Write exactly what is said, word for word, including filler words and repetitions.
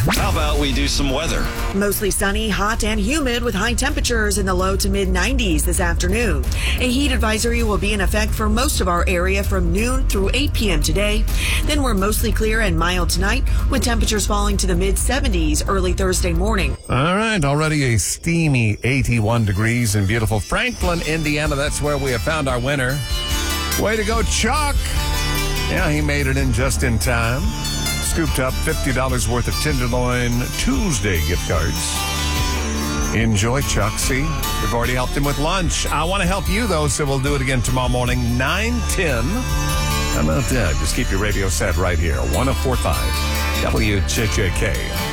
How about we do some weather? Mostly sunny, hot, and humid with high temperatures in the low to mid nineties this afternoon. A heat advisory will be in effect for most of our area from noon through eight p.m. today. Then we're mostly clear and mild tonight with temperatures falling to the mid seventies early Thursday morning. All right, already a steamy eighty-one degrees in beautiful Franklin, Indiana. That's where we have found our winner. Way to go, Chuck. Yeah, he made it in just in time. Scooped up fifty dollars worth of Tenderloin Tuesday gift cards. Enjoy, Chuck. See, we've already helped him with lunch. I want to help you, though, so we'll do it again tomorrow morning, nine ten. How about that? Just keep your radio set right here, one oh four point five W J J K.